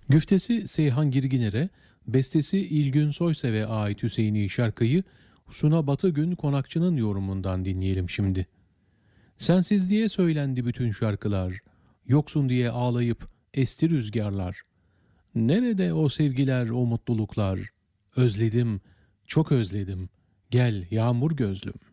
Güftesi Seyhan Girginer'e, bestesi İlgün Soysev'e ait Hüseyini şarkıyı Suna Batıgün Konakçı'nın yorumundan dinleyelim şimdi. Sensiz diye söylendi bütün şarkılar, yoksun diye ağlayıp esti rüzgarlar. Nerede o sevgiler, o mutluluklar? Özledim, çok özledim. Gel yağmur gözlüm.